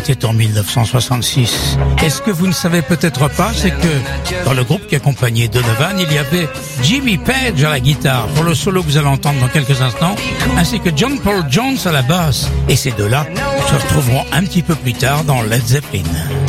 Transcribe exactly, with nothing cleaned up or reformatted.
était en mille neuf cent soixante-six. Et ce que vous ne savez peut-être pas, c'est que dans le groupe qui accompagnait Donovan, il y avait Jimmy Page à la guitare, pour le solo que vous allez entendre dans quelques instants, ainsi que John Paul Jones à la basse. Et ces deux-là se retrouveront un petit peu plus tard dans Led Zeppelin.